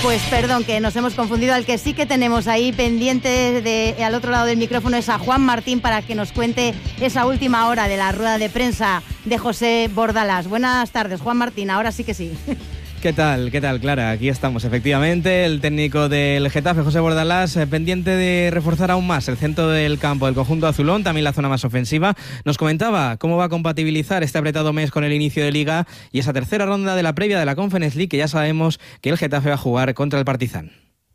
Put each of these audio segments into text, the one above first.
Pues perdón, que nos hemos confundido. Al que sí que tenemos ahí pendiente al otro lado del micrófono es a Juan Martín para que nos cuente esa última hora de la rueda de prensa de José Bordalás. Buenas tardes, Juan Martín, ahora sí que sí. ¿Qué tal, Clara? Aquí estamos, efectivamente. El técnico del Getafe, José Bordalás, pendiente de reforzar aún más el centro del campo del conjunto azulón, también la zona más ofensiva. Nos comentaba cómo va a compatibilizar este apretado mes con el inicio de Liga y esa tercera ronda de la previa de la Conference League, que ya sabemos que el Getafe va a jugar contra el Partizan.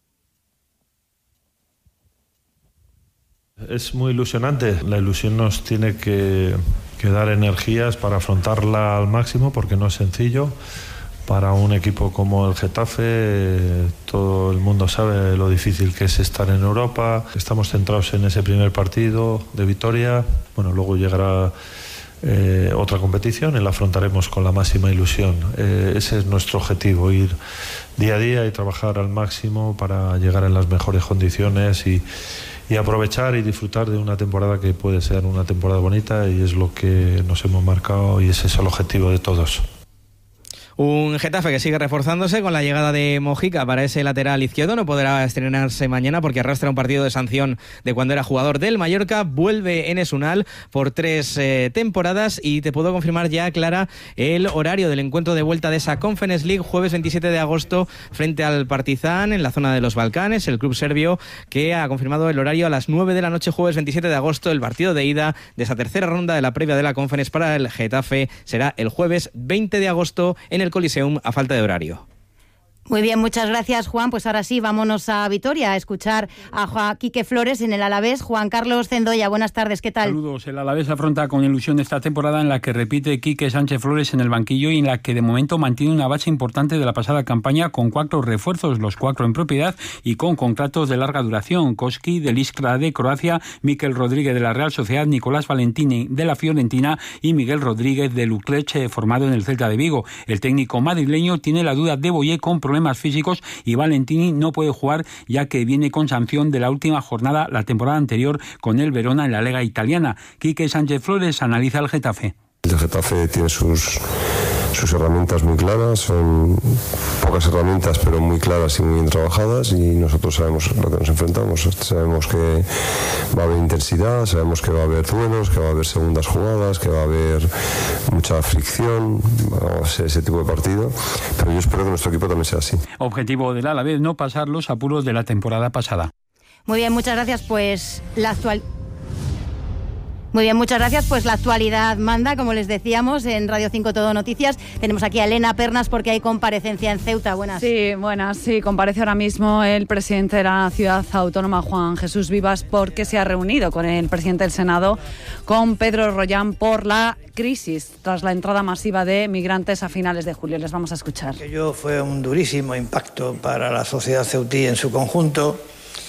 Es muy ilusionante. La ilusión nos tiene que dar energías para afrontarla al máximo, porque no es sencillo. Para un equipo como el Getafe, todo el mundo sabe lo difícil que es estar en Europa. Estamos centrados en ese primer partido de Vitoria. Bueno, luego llegará otra competición y la afrontaremos con la máxima ilusión. Ese es nuestro objetivo, ir día a día y trabajar al máximo para llegar en las mejores condiciones y aprovechar y disfrutar de una temporada que puede ser una temporada bonita, y es lo que nos hemos marcado y ese es el objetivo de todos. Un Getafe que sigue reforzándose con la llegada de Mojica para ese lateral izquierdo. No podrá estrenarse mañana porque arrastra un partido de sanción de cuando era jugador del Mallorca. Vuelve Enes Unal por 3 temporadas y te puedo confirmar ya, Clara, el horario del encuentro de vuelta de esa Conference League, jueves 27 de agosto frente al Partizan en la zona de los Balcanes. El club serbio que ha confirmado el horario a las 9 de la noche, jueves 27 de agosto. El partido de ida de esa tercera ronda de la previa de la Conference para el Getafe será el jueves 20 de agosto en el Coliseum a falta de horario. Muy bien, muchas gracias, Juan. Pues ahora sí, vámonos a Vitoria a escuchar a Quique Flores en el Alavés. Juan Carlos Zendoya, buenas tardes, ¿qué tal? Saludos. El Alavés afronta con ilusión esta temporada en la que repite Quique Sánchez Flores en el banquillo y en la que de momento mantiene una base importante de la pasada campaña con 4 refuerzos, los 4 en propiedad y con contratos de larga duración. Koski del Iskra de Croacia, Mikel Rodríguez de la Real Sociedad, Nicolás Valentini de la Fiorentina y Miguel Rodríguez del Utrecht, formado en el Celta de Vigo. El técnico madrileño tiene la duda de Boyé con problemas físicos y Valentini no puede jugar ya que viene con sanción de la última jornada la temporada anterior con el Verona en la Liga Italiana. Quique Sánchez Flores analiza el Getafe. El Getafe tiene sus herramientas muy claras, son pocas herramientas pero muy claras y muy bien trabajadas, y nosotros sabemos lo que nos enfrentamos. Sabemos que va a haber intensidad, sabemos que va a haber duelos, que va a haber segundas jugadas, que va a haber mucha fricción, va a ser ese tipo de partido, pero yo espero que nuestro equipo también sea así. Objetivo del Alavés, no pasar los apuros de la temporada pasada. Muy bien, muchas gracias. Pues la actualidad manda, como les decíamos, en Radio 5 Todo Noticias. Tenemos aquí a Elena Pernas porque hay comparecencia en Ceuta. Buenas. Sí, buenas. Sí, comparece ahora mismo el presidente de la ciudad autónoma, Juan Jesús Vivas, porque se ha reunido con el presidente del Senado, con Pedro Rollán, por la crisis tras la entrada masiva de migrantes a finales de julio. Les vamos a escuchar. Aquello fue un durísimo impacto para la sociedad ceutí en su conjunto,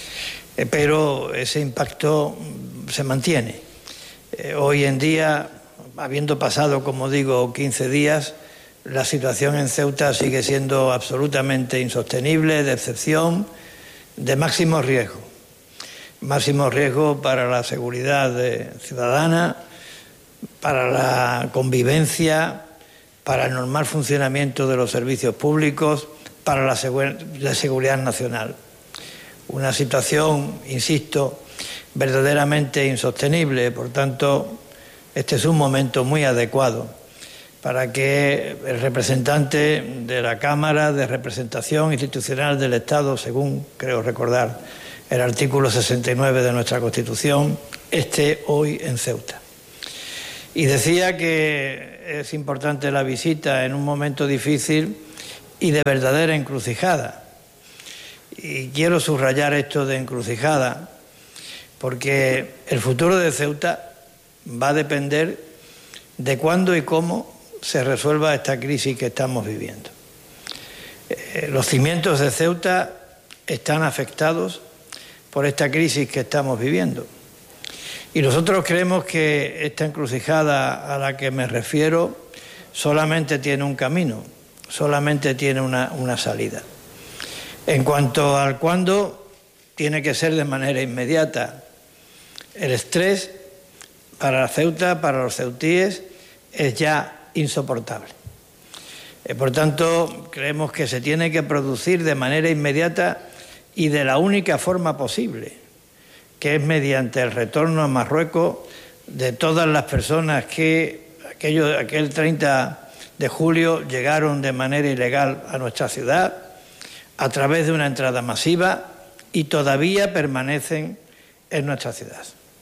pero ese impacto se mantiene. Hoy en día, habiendo pasado, como digo, 15 días, la situación en Ceuta sigue siendo absolutamente insostenible, de excepción, de máximo riesgo. Máximo riesgo para la seguridad ciudadana, para la convivencia, para el normal funcionamiento de los servicios públicos, para la seguridad nacional. Una situación, insisto, verdaderamente insostenible. Por tanto, este es un momento muy adecuado para que el representante de la Cámara de Representación Institucional del Estado, según creo recordar el artículo 69 de nuestra Constitución, esté hoy en Ceuta. Y decía que es importante la visita en un momento difícil y de verdadera encrucijada. Y quiero subrayar esto de encrucijada, porque el futuro de Ceuta va a depender de cuándo y cómo se resuelva esta crisis que estamos viviendo. Los cimientos de Ceuta están afectados por esta crisis que estamos viviendo. Y nosotros creemos que esta encrucijada a la que me refiero solamente tiene un camino, solamente tiene una salida. En cuanto al cuándo, tiene que ser de manera inmediata. El estrés para Ceuta, para los ceutíes, es ya insoportable. Por tanto, creemos que se tiene que producir de manera inmediata y de la única forma posible, que es mediante el retorno a Marruecos de todas las personas que aquel 30 de julio llegaron de manera ilegal a nuestra ciudad a través de una entrada masiva y todavía permanecen en nuestra ciudad.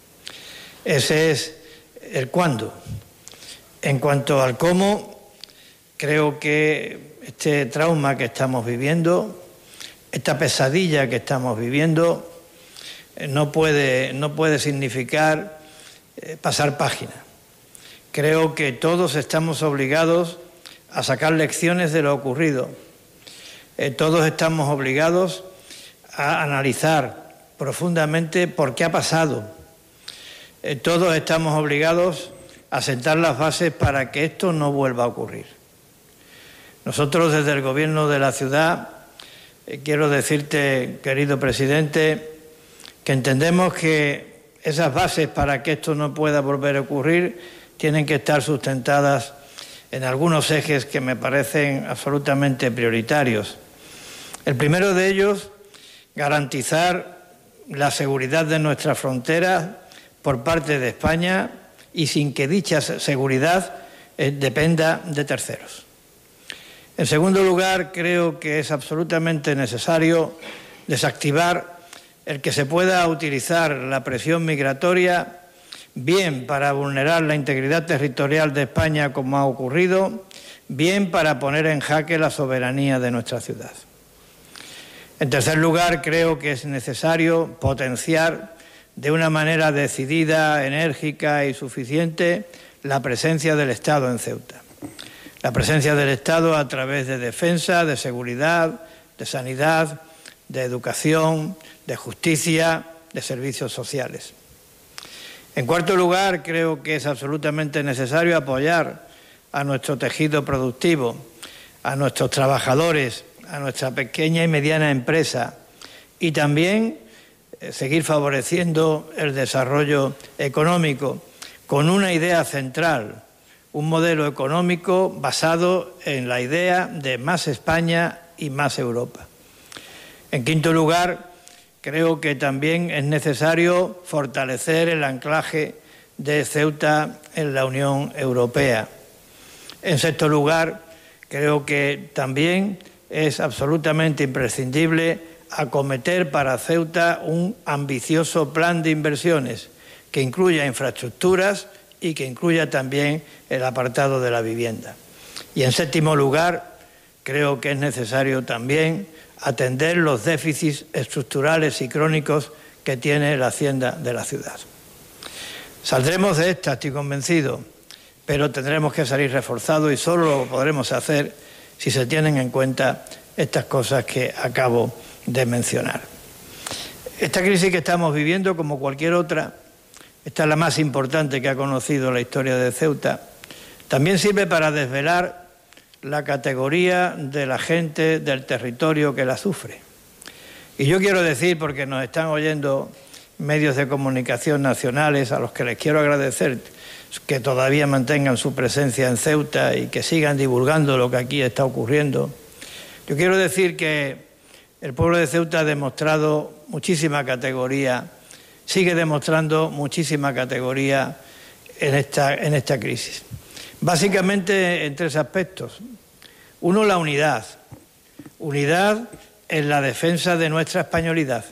Ese es el cuándo. En cuanto al cómo, creo que este trauma que estamos viviendo, esta pesadilla que estamos viviendo, no puede significar pasar página. Creo que todos estamos obligados a sacar lecciones de lo ocurrido. Todos estamos obligados a analizar profundamente por qué ha pasado. Todos estamos obligados a sentar las bases para que esto no vuelva a ocurrir. Nosotros desde el Gobierno de la ciudad, quiero decirte, querido presidente, que entendemos que esas bases para que esto no pueda volver a ocurrir tienen que estar sustentadas en algunos ejes que me parecen absolutamente prioritarios. El primero de ellos, garantizar la seguridad de nuestras fronteras por parte de España y sin que dicha seguridad dependa de terceros. En segundo lugar, creo que es absolutamente necesario desactivar el que se pueda utilizar la presión migratoria bien para vulnerar la integridad territorial de España, como ha ocurrido, bien para poner en jaque la soberanía de nuestra ciudad. En tercer lugar, creo que es necesario potenciar de una manera decidida, enérgica y suficiente la presencia del Estado en Ceuta. La presencia del Estado a través de defensa, de seguridad, de sanidad, de educación, de justicia, de servicios sociales. En cuarto lugar, creo que es absolutamente necesario apoyar a nuestro tejido productivo, a nuestros trabajadores, a nuestra pequeña y mediana empresa y también seguir favoreciendo el desarrollo económico con una idea central, un modelo económico basado en la idea de más España y más Europa. En quinto lugar, creo que también es necesario fortalecer el anclaje de Ceuta en la Unión Europea. En sexto lugar, creo que también es absolutamente imprescindible acometer para Ceuta un ambicioso plan de inversiones que incluya infraestructuras y que incluya también el apartado de la vivienda. Y en séptimo lugar, creo que es necesario también atender los déficits estructurales y crónicos que tiene la hacienda de la ciudad. Saldremos de esta, estoy convencido, pero tendremos que salir reforzados y solo lo podremos hacer si se tienen en cuenta estas cosas que acabo de mencionar. Esta crisis que estamos viviendo, como cualquier otra, esta es la más importante que ha conocido la historia de Ceuta, también sirve para desvelar la categoría de la gente del territorio que la sufre. Y yo quiero decir, porque nos están oyendo medios de comunicación nacionales, a los que les quiero agradecer que todavía mantengan su presencia en Ceuta y que sigan divulgando lo que aquí está ocurriendo. Yo quiero decir que el pueblo de Ceuta ha demostrado muchísima categoría, sigue demostrando muchísima categoría en esta crisis. Básicamente en tres aspectos. Uno, la unidad. Unidad en la defensa de nuestra españolidad.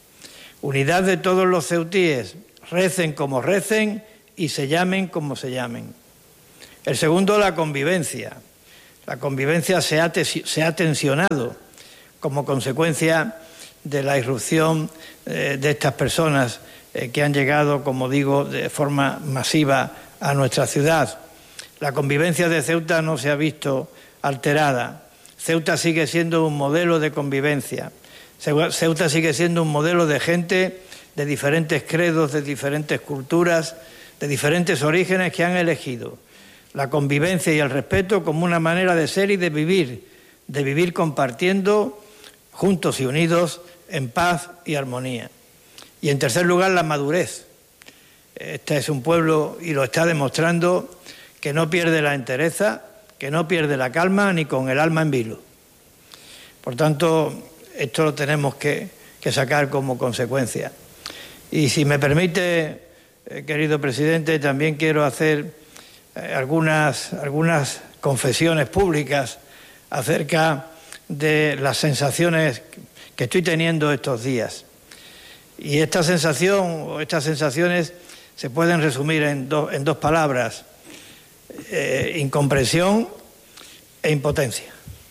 Unidad de todos los ceutíes, recen como recen y se llamen como se llamen. El segundo, la convivencia. La convivencia se ha tensionado como consecuencia de la irrupción de estas personas que han llegado, como digo, de forma masiva a nuestra ciudad. La convivencia de Ceuta no se ha visto alterada. Ceuta sigue siendo un modelo de convivencia. Ceuta sigue siendo un modelo de gente de diferentes credos, de diferentes culturas, de diferentes orígenes que han elegido la convivencia y el respeto como una manera de ser y de vivir compartiendo juntos y unidos en paz y armonía. Y en tercer lugar, la madurez. Este es un pueblo, y lo está demostrando, que no pierde la entereza, que no pierde la calma ni con el alma en vilo. Por tanto, esto lo tenemos que sacar como consecuencia. Y si me permite, querido presidente, también quiero hacer algunas confesiones públicas acerca de las sensaciones que estoy teniendo estos días. Y esta sensación o estas sensaciones se pueden resumir en dos palabras: incomprensión e impotencia.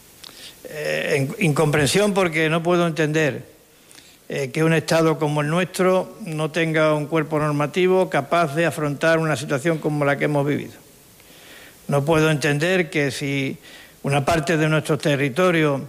Incomprensión porque no puedo entender que un Estado como el nuestro no tenga un cuerpo normativo capaz de afrontar una situación como la que hemos vivido. No puedo entender que si una parte de nuestro territorio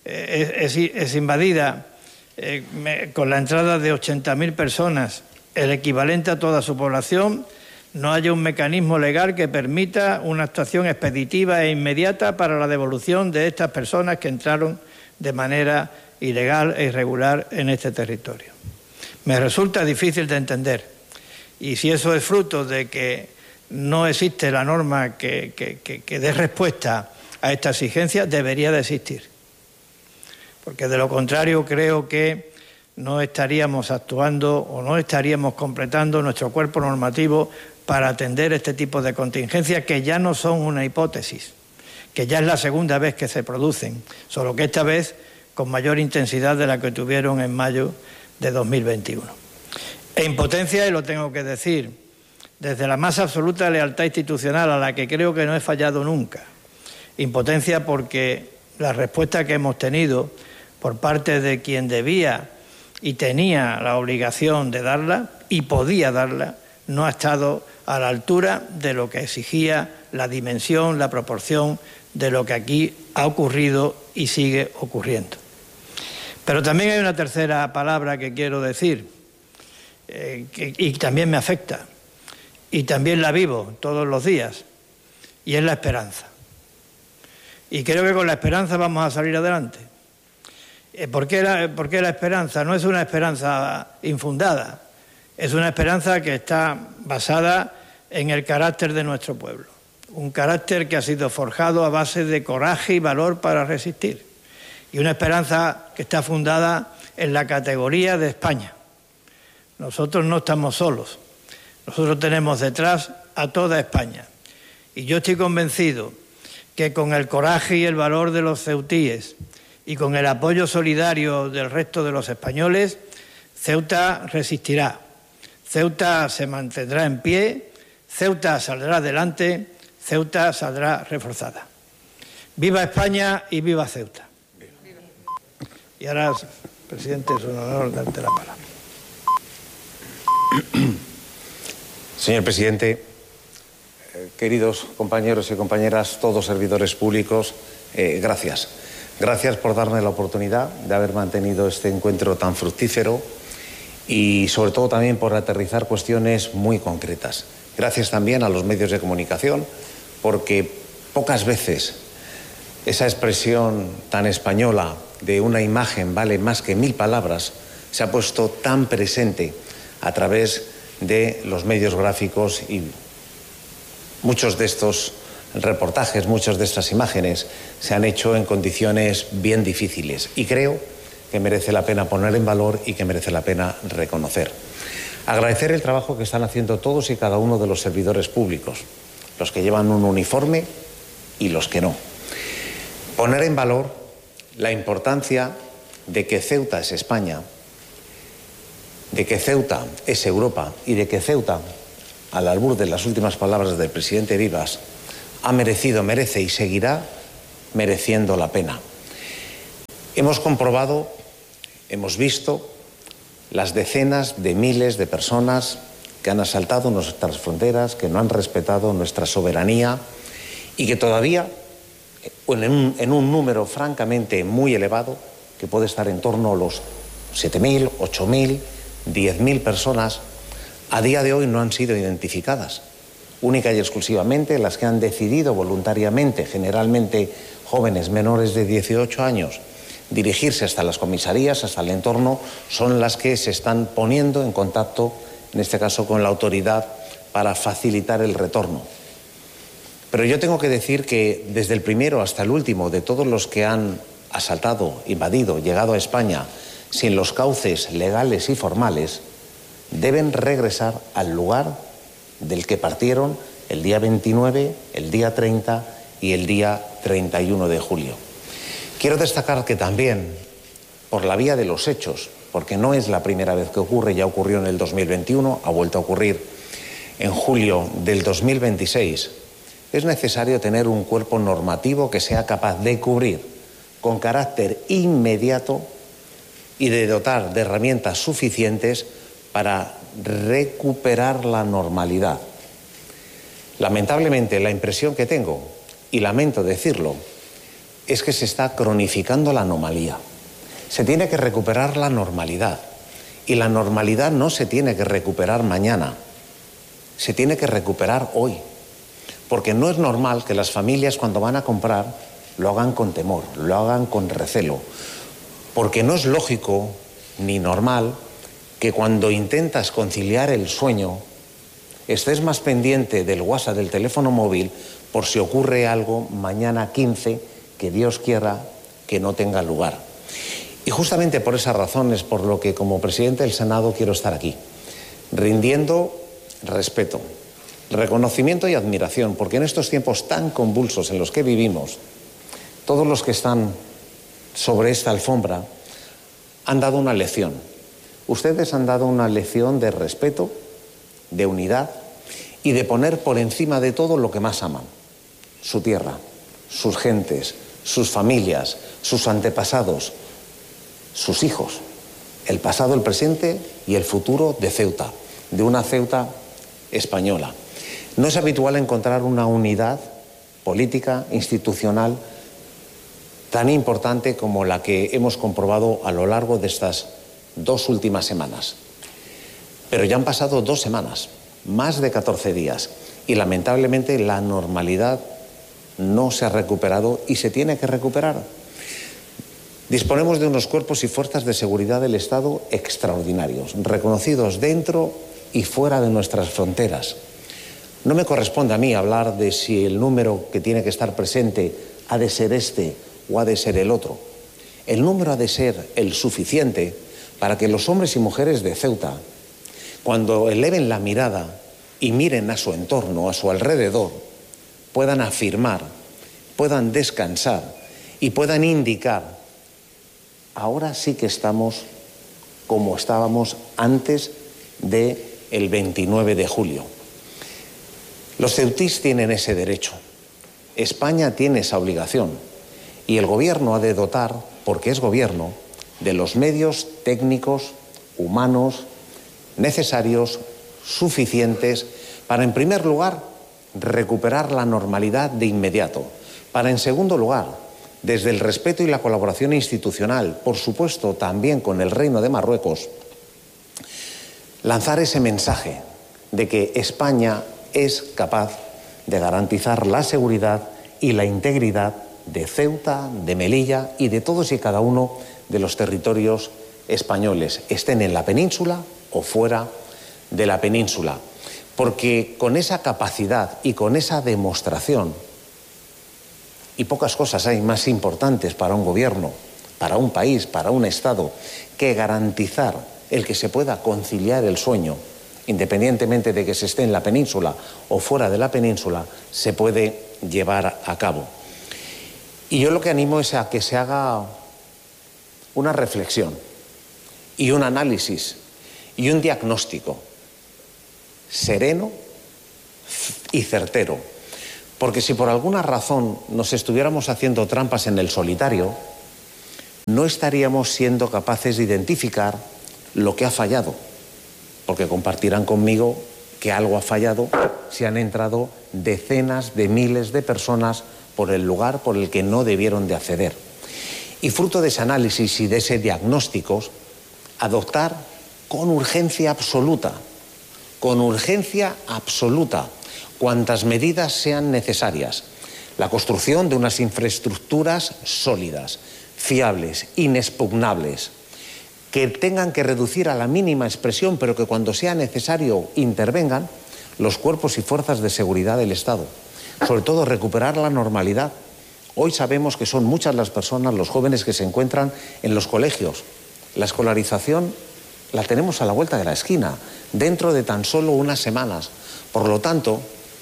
es invadida con la entrada de 80.000 personas, el equivalente a toda su población, no haya un mecanismo legal que permita una actuación expeditiva e inmediata para la devolución de estas personas que entraron de manera ilegal e irregular en este territorio. Me resulta difícil de entender, y si eso es fruto de que no existe la norma que dé respuesta a esta exigencia, debería de existir, porque de lo contrario creo que no estaríamos actuando o no estaríamos completando nuestro cuerpo normativo para atender este tipo de contingencias que ya no son una hipótesis, que ya es la segunda vez que se producen, solo que esta vez con mayor intensidad de la que tuvieron en mayo de 2021. E impotencia, y lo tengo que decir, desde la más absoluta lealtad institucional, a la que creo que no he fallado nunca. Impotencia porque la respuesta que hemos tenido por parte de quien debía y tenía la obligación de darla y podía darla, no ha estado a la altura de lo que exigía la dimensión, la proporción de lo que aquí ha ocurrido y sigue ocurriendo. Pero también hay una tercera palabra que quiero decir, y también me afecta, y también la vivo todos los días, y es la esperanza. Y creo que con la esperanza vamos a salir adelante. ¿Por qué la esperanza? No es una esperanza infundada, es una esperanza que está basada en el carácter de nuestro pueblo. Un carácter que ha sido forjado a base de coraje y valor para resistir. Y una esperanza que está fundada en la categoría de España. Nosotros no estamos solos. Nosotros tenemos detrás a toda España. Y yo estoy convencido que con el coraje y el valor de los ceutíes y con el apoyo solidario del resto de los españoles, Ceuta resistirá. Ceuta se mantendrá en pie, Ceuta saldrá adelante, Ceuta saldrá reforzada. ¡Viva España y viva Ceuta! Y ahora, presidente, es un honor darte la palabra. Señor presidente, queridos compañeros y compañeras, todos servidores públicos, gracias. Gracias por darme la oportunidad de haber mantenido este encuentro tan fructífero y sobre todo también por aterrizar cuestiones muy concretas. Gracias también a los medios de comunicación, porque pocas veces esa expresión tan española de una imagen vale más que 1000 palabras se ha puesto tan presente a través de los medios gráficos, y muchos de estos reportajes, muchas de estas imágenes se han hecho en condiciones bien difíciles y creo que merece la pena poner en valor y que merece la pena reconocer. Agradecer el trabajo que están haciendo todos y cada uno de los servidores públicos, los que llevan un uniforme y los que no. Poner en valor la importancia de que Ceuta es España, de que Ceuta es Europa y de que Ceuta, al albur de las últimas palabras del presidente Vivas, ha merecido, merece y seguirá mereciendo la pena. Hemos comprobado, hemos visto las decenas de miles de personas que han asaltado nuestras fronteras, que no han respetado nuestra soberanía y que todavía, en un número francamente muy elevado, que puede estar en torno a los 7.000, 8.000, 10.000 personas, a día de hoy no han sido identificadas. Única y exclusivamente las que han decidido voluntariamente, generalmente jóvenes menores de 18 años, dirigirse hasta las comisarías, hasta el entorno, son las que se están poniendo en contacto, en este caso con la autoridad, para facilitar el retorno. Pero yo tengo que decir que desde el primero hasta el último de todos los que han asaltado, invadido, llegado a España sin los cauces legales y formales, deben regresar al lugar del que partieron el día 29, el día 30 y el día 31 de julio. Quiero destacar que también, por la vía de los hechos, porque no es la primera vez que ocurre, ya ocurrió en el 2021, ha vuelto a ocurrir en julio del 2026, es necesario tener un cuerpo normativo que sea capaz de cubrir con carácter inmediato y de dotar de herramientas suficientes para recuperar la normalidad. Lamentablemente, la impresión que tengo, y lamento decirlo, es que se está cronificando la anomalía. Se tiene que recuperar la normalidad, y la normalidad no se tiene que recuperar mañana, se tiene que recuperar hoy, porque no es normal que las familias cuando van a comprar lo hagan con temor, lo hagan con recelo, porque no es lógico ni normal que cuando intentas conciliar el sueño estés más pendiente del WhatsApp del teléfono móvil por si ocurre algo mañana 15 que Dios quiera que no tenga lugar. Y justamente por esas razones por lo que como presidente del Senado quiero estar aquí, rindiendo respeto, reconocimiento y admiración, porque en estos tiempos tan convulsos en los que vivimos, todos los que están sobre esta alfombra han dado una lección. Ustedes han dado una lección de respeto, de unidad y de poner por encima de todo lo que más aman: su tierra, sus gentes, sus familias, sus antepasados, sus hijos, el pasado, el presente y el futuro de Ceuta, de una Ceuta española. No es habitual encontrar una unidad política, institucional, tan importante como la que hemos comprobado a lo largo de estas 2 últimas semanas. Pero ya han pasado 2 semanas, más de 14 días, y lamentablemente la normalidad no se ha recuperado y se tiene que recuperar. Disponemos de unos cuerpos y fuerzas de seguridad del Estado extraordinarios, reconocidos dentro y fuera de nuestras fronteras. No me corresponde a mí hablar de si el número que tiene que estar presente ha de ser este o ha de ser el otro. El número ha de ser el suficiente para que los hombres y mujeres de Ceuta, cuando eleven la mirada y miren a su entorno, a su alrededor, puedan afirmar, puedan descansar y puedan indicar: ahora sí que estamos como estábamos antes del 29 de julio. Los ceutís tienen ese derecho, España tiene esa obligación y el gobierno ha de dotar, porque es gobierno, de los medios técnicos, humanos, necesarios, suficientes, para en primer lugar recuperar la normalidad de inmediato, para en segundo lugar, desde el respeto y la colaboración institucional, por supuesto también con el Reino de Marruecos, lanzar ese mensaje de que España es capaz de garantizar la seguridad y la integridad de Ceuta, de Melilla y de todos y cada uno de los territorios españoles, estén en la península o fuera de la península. Porque con esa capacidad y con esa demostración, y pocas cosas hay más importantes para un gobierno, para un país, para un Estado, que garantizar el que se pueda conciliar el sueño, independientemente de que se esté en la península o fuera de la península, se puede llevar a cabo. Y yo lo que animo es a que se haga una reflexión y un análisis y un diagnóstico sereno y certero. Porque si por alguna razón nos estuviéramos haciendo trampas en el solitario, no estaríamos siendo capaces de identificar lo que ha fallado. Porque compartirán conmigo que algo ha fallado si han entrado decenas de miles de personas por el lugar por el que no debieron de acceder. Y fruto de ese análisis y de ese diagnóstico, adoptar con urgencia absoluta, cuantas medidas sean necesarias. La construcción de unas infraestructuras sólidas, fiables, inexpugnables, que tengan que reducir a la mínima expresión, pero que cuando sea necesario intervengan los cuerpos y fuerzas de seguridad del Estado. sobre todo recuperar la normalidad. Hoy sabemos que son muchas las personas, los jóvenes que se encuentran en los colegios. La escolarización la tenemos a la vuelta de la esquina, dentro de tan solo unas semanas. Por lo tanto,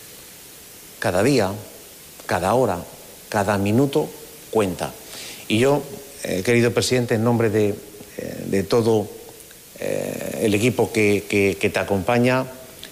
cada día, cada hora, cada minuto cuenta. Y yo, querido presidente, en nombre de todo el equipo que te acompaña,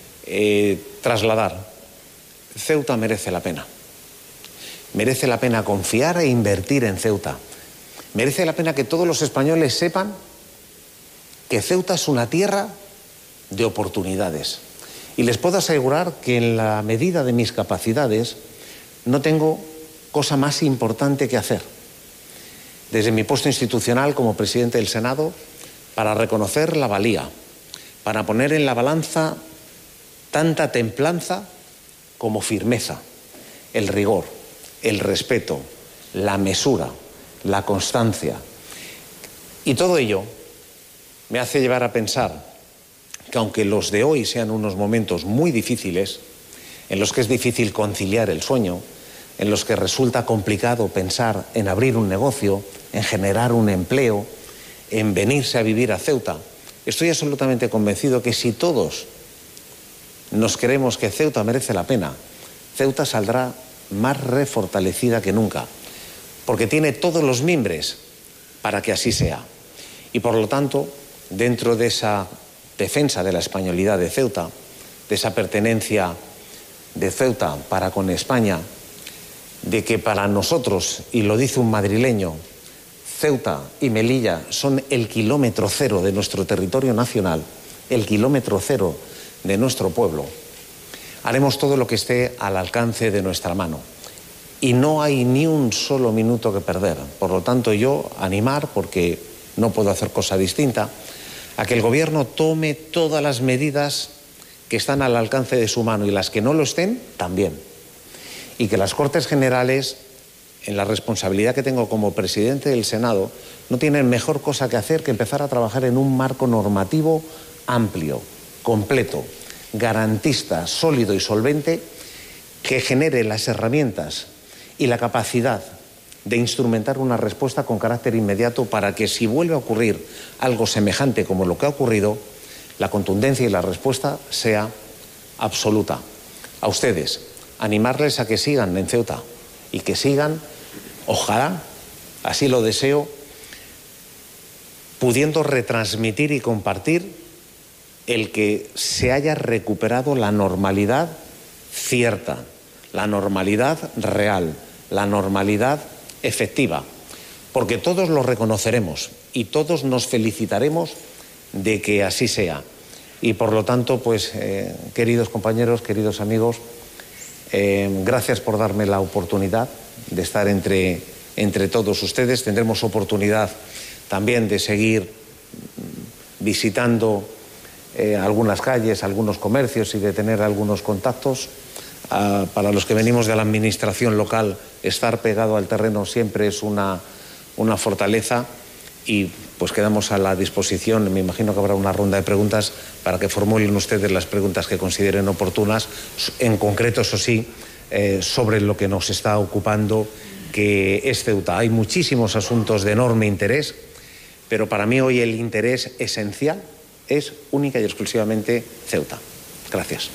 trasladar: Ceuta merece la pena. Merece la pena confiar e invertir en Ceuta. Merece la pena que todos los españoles sepan que Ceuta es una tierra de oportunidades. Y les puedo asegurar que en la medida de mis capacidades no tengo cosa más importante que hacer, desde mi puesto institucional como presidente del Senado, para reconocer la valía, para poner en la balanza tanta templanza como firmeza, el rigor, el respeto, la mesura, la constancia. Y todo ello me hace llevar a pensar que aunque los de hoy sean unos momentos muy difíciles, en los que es difícil conciliar el sueño, en los que resulta complicado pensar en abrir un negocio, en generar un empleo, en venirse a vivir a Ceuta, estoy absolutamente convencido que si todos nos creemos que Ceuta merece la pena, Ceuta saldrá más refortalecida que nunca, porque tiene todos los mimbres para que así sea. Y por lo tanto, dentro de esa defensa de la españolidad de Ceuta, de esa pertenencia de Ceuta para con España, de que para nosotros, y lo dice un madrileño, Ceuta y Melilla son el kilómetro cero de nuestro territorio nacional, el kilómetro cero de nuestro pueblo, haremos todo lo que esté al alcance de nuestra mano. Y no hay ni un solo minuto que perder. Por lo tanto, yo animar, porque no puedo hacer cosa distinta, a que el Gobierno tome todas las medidas que están al alcance de su mano, y las que no lo estén, también. Y que las Cortes Generales, en la responsabilidad que tengo como presidente del Senado, no tienen mejor cosa que hacer que empezar a trabajar en un marco normativo amplio, completo, garantista, sólido y solvente, que genere las herramientas y la capacidad de instrumentar una respuesta con carácter inmediato para que, si vuelve a ocurrir algo semejante como lo que ha ocurrido, la contundencia y la respuesta sea absoluta. A ustedes, animarles a que sigan en Ceuta y que sigan, ojalá, así lo deseo, pudiendo retransmitir y compartir el que se haya recuperado la normalidad cierta, la normalidad real, la normalidad efectiva, porque todos lo reconoceremos y todos nos felicitaremos de que así sea. Y por lo tanto, pues, queridos compañeros, queridos amigos, gracias por darme la oportunidad de estar entre todos ustedes. Tendremos oportunidad también de seguir visitando algunas calles, algunos comercios, y de tener algunos contactos. Para los que venimos de la administración local, estar pegado al terreno siempre es una fortaleza, y pues quedamos a la disposición. Me imagino que habrá una ronda de preguntas para que formulen ustedes las preguntas que consideren oportunas, en concreto, eso sí, sobre lo que nos está ocupando, que es Ceuta. Hay muchísimos asuntos de enorme interés, pero para mí hoy el interés esencial es única y exclusivamente Ceuta. Gracias.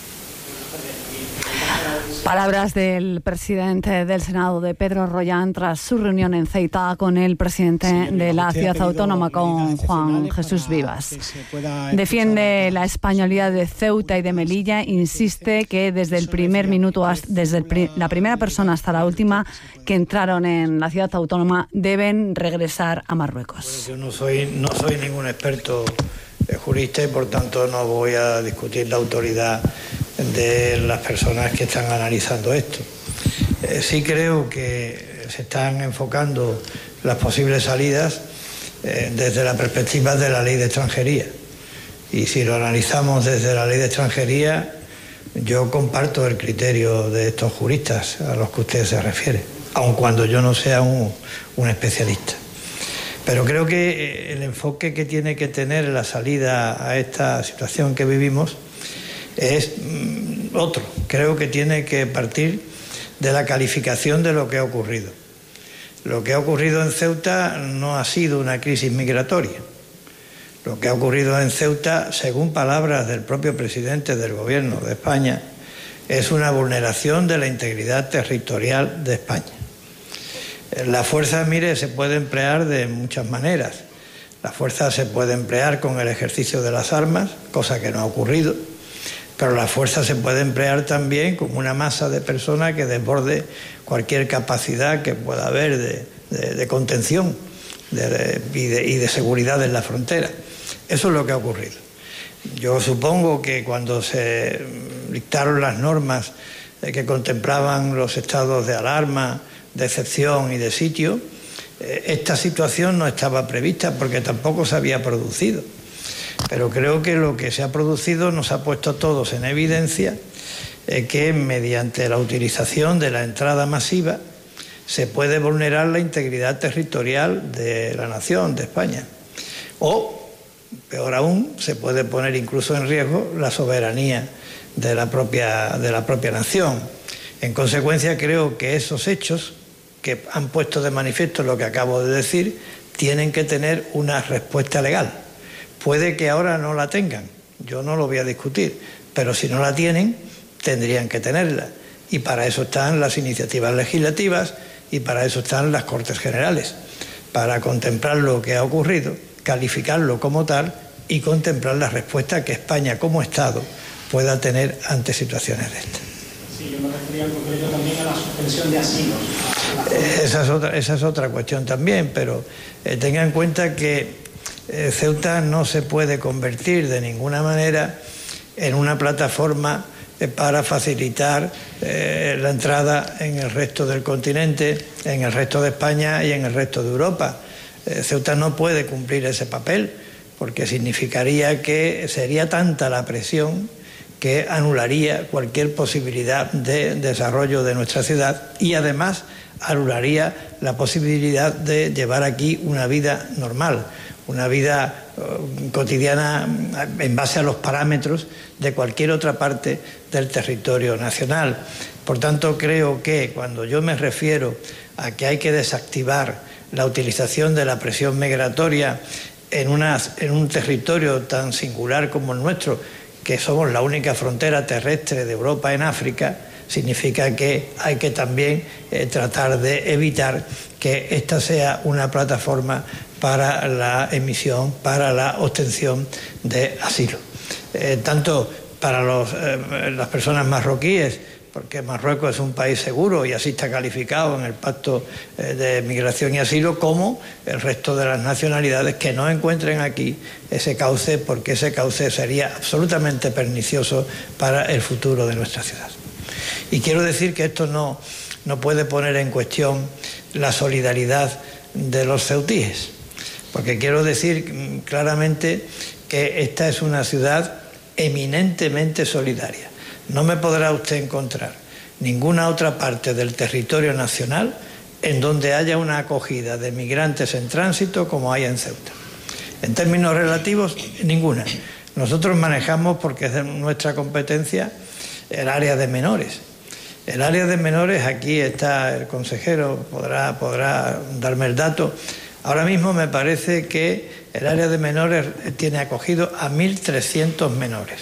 Palabras del presidente del Senado, de Pedro Rollán, tras su reunión en Ceuta con el presidente de la ciudad autónoma, con Juan Jesús Vivas. Defiende la españolidad de Ceuta y de Melilla, insiste que desde el primer minuto, desde la primera persona hasta la última que entraron en la ciudad autónoma, deben regresar a Marruecos. Yo no soy ningún experto jurista, y por tanto no voy a discutir la autoridad de las personas que están analizando esto. Sí creo que se están enfocando las posibles salidas desde la perspectiva de la ley de extranjería. Y si lo analizamos desde la ley de extranjería, yo comparto el criterio de estos juristas a los que usted se refiere, aun cuando yo no sea un especialista. Pero creo que el enfoque que tiene que tener la salida a esta situación que vivimos es otro. Creo que tiene que partir de la calificación de lo que ha ocurrido. Lo que ha ocurrido en Ceuta no ha sido una crisis migratoria. Lo que ha ocurrido en Ceuta, según palabras del propio presidente del Gobierno de España, es una vulneración de la integridad territorial de España. La fuerza, mire, se puede emplear de muchas maneras. La fuerza se puede emplear con el ejercicio de las armas, cosa que no ha ocurrido, pero la fuerza se puede emplear también con una masa de personas que desborde cualquier capacidad que pueda haber de contención y de seguridad en la frontera. Eso es lo que ha ocurrido. Yo supongo que cuando se dictaron las normas que contemplaban los estados de alarma, de excepción y de sitio, esta situación no estaba prevista porque tampoco se había producido. Pero creo que lo que se ha producido nos ha puesto a todos en evidencia que mediante la utilización de la entrada masiva se puede vulnerar la integridad territorial de la nación, de España. O, peor aún, se puede poner incluso en riesgo la soberanía de la propia nación. En consecuencia, creo que esos hechos que han puesto de manifiesto lo que acabo de decir tienen que tener una respuesta legal. Puede que ahora no la tengan, yo no lo voy a discutir, pero si no la tienen, tendrían que tenerla. Y para eso están las iniciativas legislativas y para eso están las Cortes Generales, para contemplar lo que ha ocurrido, calificarlo como tal y contemplar la respuesta que España como Estado pueda tener ante situaciones de estas. Sí, yo me refería en concreto también a la suspensión de asilos. Esa es otra cuestión también, pero tenga en cuenta que Ceuta no se puede convertir de ninguna manera en una plataforma para facilitar la entrada en el resto del continente, en el resto de España y en el resto de Europa. Ceuta no puede cumplir ese papel porque significaría que sería tanta la presión que anularía cualquier posibilidad de desarrollo de nuestra ciudad y además anularía la posibilidad de llevar aquí una vida normal, una vida cotidiana en base a los parámetros de cualquier otra parte del territorio nacional. Por tanto, creo que cuando yo me refiero a que hay que desactivar la utilización de la presión migratoria en un territorio tan singular como el nuestro, que somos la única frontera terrestre de Europa en África, significa que hay que también tratar de evitar que esta sea una plataforma para la emisión, para la obtención de asilo. Tanto para las personas marroquíes, porque Marruecos es un país seguro y así está calificado en el Pacto de Migración y Asilo, como el resto de las nacionalidades que no encuentren aquí ese cauce, porque ese cauce sería absolutamente pernicioso para el futuro de nuestra ciudad. Y quiero decir que esto no puede poner en cuestión la solidaridad de los ceutíes, porque quiero decir claramente que esta es una ciudad eminentemente solidaria. No me podrá usted encontrar ninguna otra parte del territorio nacional en donde haya una acogida de migrantes en tránsito como hay en Ceuta. En términos relativos, ninguna. Nosotros manejamos, porque es de nuestra competencia, el área de menores. El área de menores, aquí está el consejero, podrá darme el dato. Ahora mismo me parece que el área de menores tiene acogido a 1.300 menores.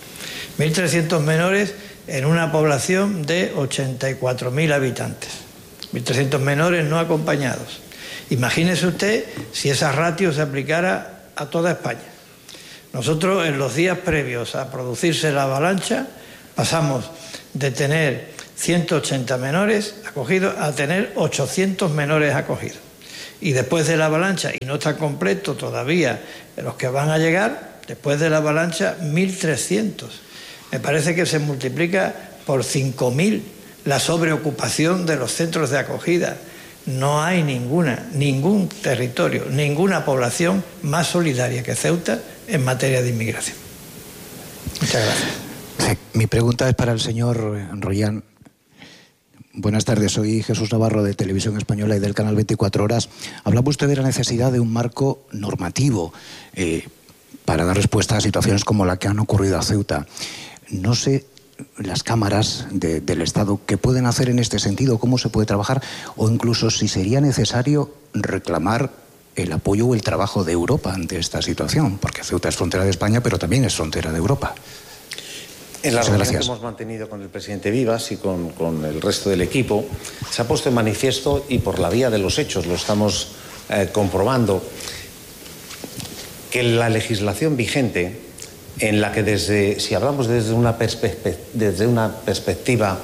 1.300 menores en una población de 84.000 habitantes. 1.300 menores no acompañados. Imagínese usted si esa ratio se aplicara a toda España. Nosotros en los días previos a producirse la avalancha pasamos de tener 180 menores acogidos a tener 800 menores acogidos. Y después de la avalancha, y no está completo todavía los que van a llegar, después de la avalancha 1.300. Me parece que se multiplica por 5.000 la sobreocupación de los centros de acogida. No hay ningún territorio, ninguna población más solidaria que Ceuta en materia de inmigración. Muchas gracias. Sí, mi pregunta es para el señor Royán. Buenas tardes, soy Jesús Navarro de Televisión Española y del canal 24 Horas. Hablaba usted de la necesidad de un marco normativo para dar respuesta a situaciones como la que han ocurrido a Ceuta. No sé las cámaras del Estado, ¿qué pueden hacer en este sentido? ¿Cómo se puede trabajar? O incluso si sería necesario reclamar el apoyo o el trabajo de Europa ante esta situación, porque Ceuta es frontera de España, pero también es frontera de Europa. En la reunión que hemos mantenido con el presidente Vivas y con el resto del equipo, se ha puesto en manifiesto, y por la vía de los hechos lo estamos comprobando, que la legislación vigente, en la que si hablamos desde una perspectiva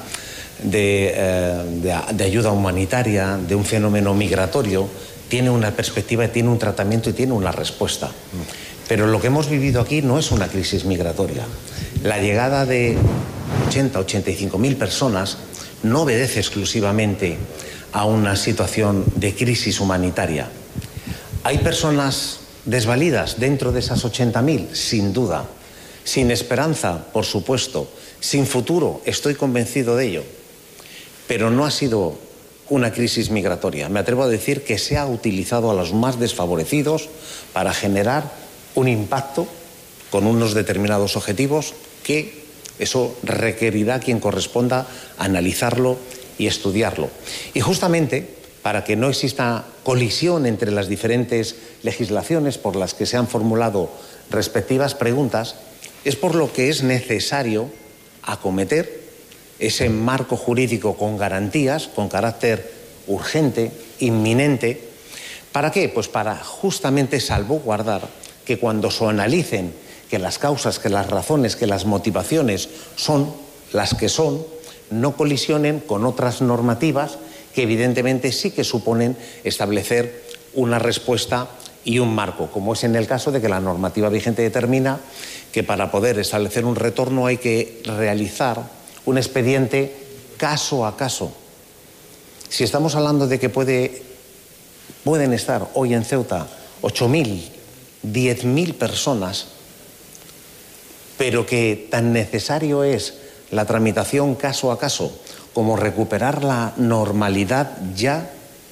de ayuda humanitaria, de un fenómeno migratorio, tiene una perspectiva, tiene un tratamiento y tiene una respuesta. Pero lo que hemos vivido aquí no es una crisis migratoria. La llegada de 85.000 personas no obedece exclusivamente a una situación de crisis humanitaria. ¿Hay personas desvalidas dentro de esas 80.000? Sin duda. Sin esperanza, por supuesto. Sin futuro, estoy convencido de ello. Pero no ha sido una crisis migratoria. Me atrevo a decir que se ha utilizado a los más desfavorecidos para generar un impacto con unos determinados objetivos que eso requerirá a quien corresponda analizarlo y estudiarlo. Y justamente para que no exista colisión entre las diferentes legislaciones por las que se han formulado respectivas preguntas, es por lo que es necesario acometer ese marco jurídico con garantías, con carácter urgente, inminente. ¿Para qué? Pues para justamente salvaguardar que cuando se analicen que las causas, que las razones, que las motivaciones son las que son, no colisionen con otras normativas que evidentemente sí que suponen establecer una respuesta y un marco, como es en el caso de que la normativa vigente determina que para poder establecer un retorno hay que realizar un expediente caso a caso. Si estamos hablando de que pueden estar hoy en Ceuta 8.000, 10.000 personas, pero que tan necesario es la tramitación caso a caso como recuperar la normalidad ya,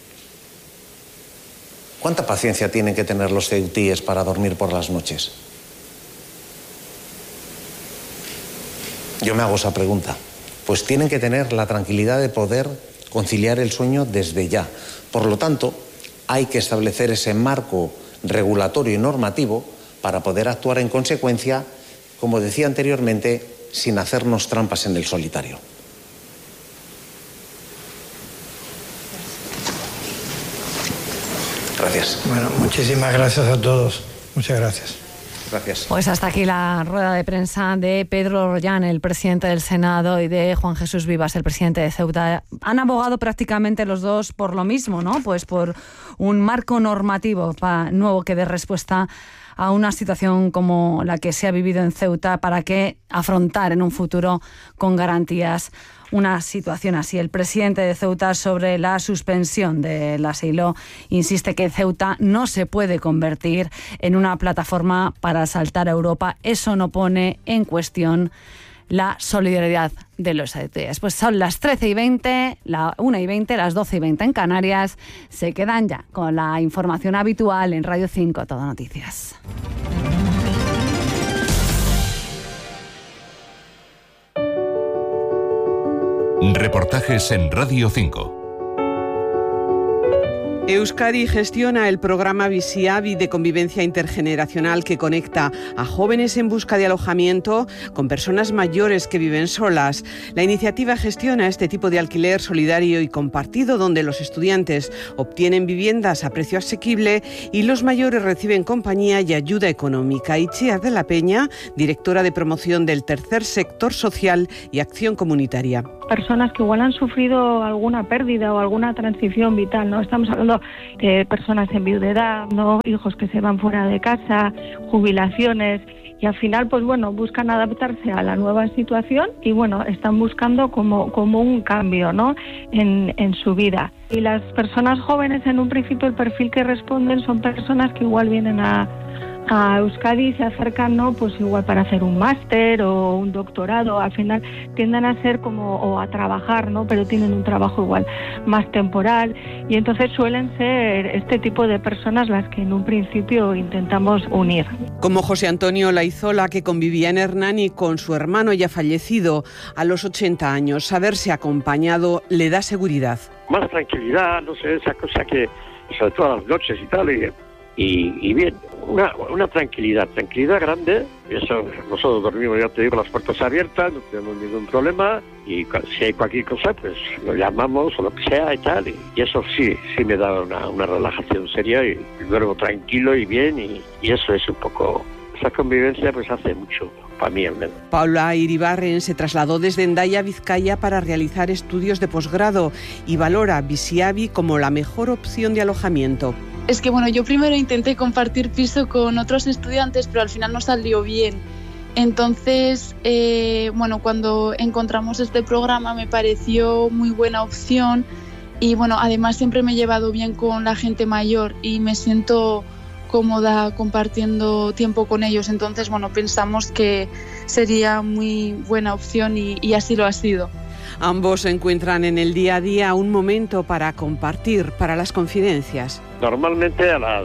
¿cuánta paciencia tienen que tener los ceutíes para dormir por las noches? Yo me hago esa pregunta. Pues tienen que tener la tranquilidad de poder conciliar el sueño desde ya. Por lo tanto, hay que establecer ese marco regulatorio y normativo para poder actuar en consecuencia, como decía anteriormente, sin hacernos trampas en el solitario. Gracias. Bueno, muchísimas gracias a todos. Muchas gracias. Gracias. Pues hasta aquí la rueda de prensa de Pedro Rollán, el presidente del Senado, y de Juan Jesús Vivas, el presidente de Ceuta. Han abogado prácticamente los dos por lo mismo, ¿no? Pues por un marco normativo nuevo que dé respuesta a una situación como la que se ha vivido en Ceuta, para que afrontar en un futuro con garantías una situación así. El presidente de Ceuta, sobre la suspensión del asilo, insiste que Ceuta no se puede convertir en una plataforma para asaltar a Europa. Eso no pone en cuestión la solidaridad de los ceutíes. Pues son las 13:20, la 1:20, las 12:20 en Canarias. Se quedan ya con la información habitual en Radio 5, Todo Noticias. Reportajes en Radio 5. Euskadi gestiona el programa Visiavi de convivencia intergeneracional que conecta a jóvenes en busca de alojamiento con personas mayores que viven solas. La iniciativa gestiona este tipo de alquiler solidario y compartido, donde los estudiantes obtienen viviendas a precio asequible y los mayores reciben compañía y ayuda económica. Itziar de la Peña, directora de promoción del Tercer Sector Social y Acción Comunitaria. Personas que igual han sufrido alguna pérdida o alguna transición vital, ¿no? Estamos hablando de personas en viudedad, ¿no? Hijos que se van fuera de casa, jubilaciones, y al final, pues bueno, buscan adaptarse a la nueva situación y bueno, están buscando como un cambio, ¿no? en su vida. Y las personas jóvenes, en un principio, el perfil que responden son personas que igual vienen a a Euskadi se acercan, ¿no? Pues igual para hacer un máster o un doctorado, al final tienden a ser como, o a trabajar, ¿no? Pero tienen un trabajo igual más temporal, y entonces suelen ser este tipo de personas las que en un principio intentamos unir. Como José Antonio Laizola, que convivía en Hernani con su hermano ya fallecido a los 80 años. Saberse acompañado le da seguridad. Más tranquilidad, no sé, esa cosa que, sobre todo a las noches y tal, y bien, una tranquilidad grande. Eso, nosotros dormimos, ya te digo, las puertas abiertas, no tenemos ningún problema, y si hay cualquier cosa, pues lo llamamos o lo que sea y tal, y eso sí me da una relajación seria, y duermo tranquilo y bien, y eso es un poco, esa convivencia pues hace mucho para mí al menos. Paula Iribarren se trasladó desde Hendaya, Vizcaya, para realizar estudios de posgrado y valora Biziabi como la mejor opción de alojamiento. Es que bueno, yo primero intenté compartir piso con otros estudiantes, pero al final no salió bien. Entonces, bueno, cuando encontramos este programa me pareció muy buena opción, y bueno, además siempre me he llevado bien con la gente mayor y me siento cómoda compartiendo tiempo con ellos. Entonces, bueno, pensamos que sería muy buena opción y así lo ha sido. Ambos encuentran en el día a día un momento para compartir, para las confidencias. Normalmente a las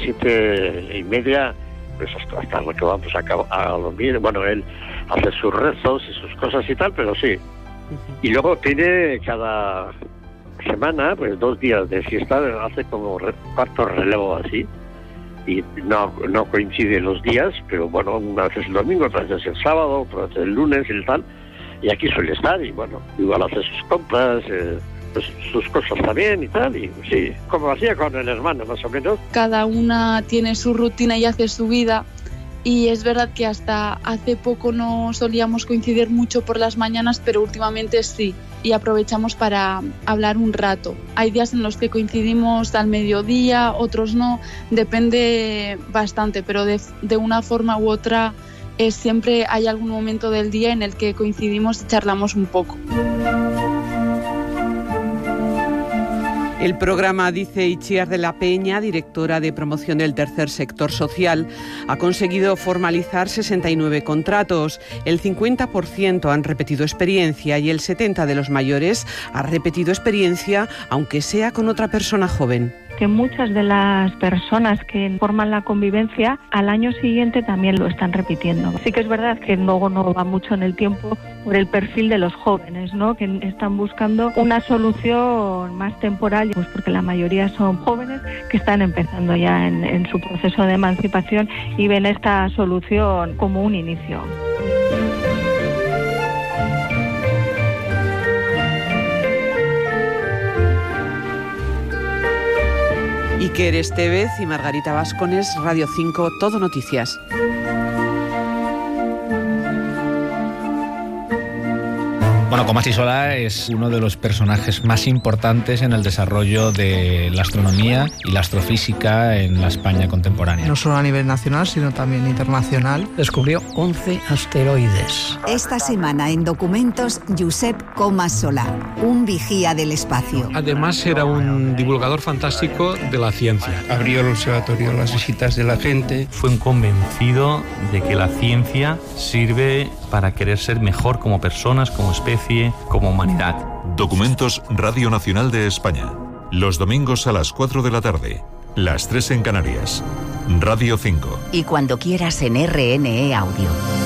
7:30, pues hasta lo que vamos a dormir. Bueno, él hace sus rezos y sus cosas y tal, pero sí. Y luego tiene cada semana, pues 2 días de fiesta, hace como cuarto relevo así. Y no coinciden los días, pero bueno, una vez el domingo, otra vez el sábado, otra vez el lunes y tal. Y aquí suele estar, y bueno, igual hace sus compras, pues sus cosas también y tal, y sí, como hacía con el hermano más o menos. Cada una tiene su rutina y hace su vida, y es verdad que hasta hace poco no solíamos coincidir mucho por las mañanas, pero últimamente sí, y aprovechamos para hablar un rato. Hay días en los que coincidimos al mediodía, otros no, depende bastante, pero de una forma u otra siempre hay algún momento del día en el que coincidimos y charlamos un poco. El programa, dice Itziar de la Peña, directora de promoción del tercer sector social, ha conseguido formalizar 69 contratos. El 50% han repetido experiencia y el 70% de los mayores ha repetido experiencia, aunque sea con otra persona joven. Que muchas de las personas que forman la convivencia al año siguiente también lo están repitiendo. Sí que es verdad que luego no va mucho en el tiempo por el perfil de los jóvenes, ¿no? Que están buscando una solución más temporal, pues porque la mayoría son jóvenes que están empezando ya en su proceso de emancipación y ven esta solución como un inicio. Iker Estevez y Margarita Vascones, Radio 5, Todo Noticias. Bueno, Comas Isola es uno de los personajes más importantes en el desarrollo de la astronomía y la astrofísica en la España contemporánea. No solo a nivel nacional, sino también internacional. Descubrió 11 asteroides. Esta semana en Documentos, Josep Comas Solà, un vigía del espacio. Además era un divulgador fantástico de la ciencia. Abrió el observatorio a las visitas de la gente. Fue un convencido de que la ciencia sirve para querer ser mejor como personas, como especie, como humanidad. Documentos Radio Nacional de España. Los domingos a las 4 de la tarde. Las 3 en Canarias. Radio 5. Y cuando quieras en RNE Audio.